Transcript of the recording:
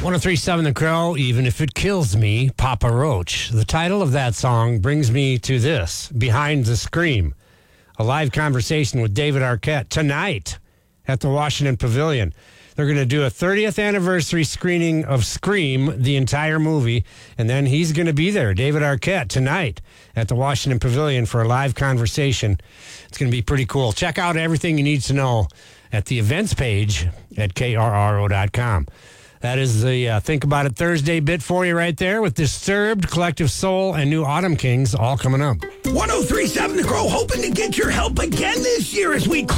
1037 The Crow, Even If It Kills Me, Papa Roach. The title of that song brings me to this, Behind the Scream, a live conversation with David Arquette tonight at the Washington Pavilion. They're going to do a 30th anniversary screening of Scream, the entire movie, and then he's going to be there, David Arquette, tonight at the Washington Pavilion for a live conversation. It's going to be pretty cool. Check out everything you need to know at the events page at krro.com. That is the Think About It Thursday bit for you right there with Disturbed, Collective Soul, and New Autumn Kings all coming up. 1037 The Crow, hoping to get your help again this year as we